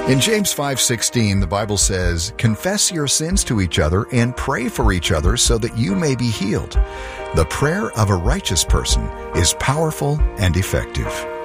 In James 5:16, the Bible says, "Confess your sins to each other and pray for each other so that you may be healed. The prayer of a righteous person is powerful and effective."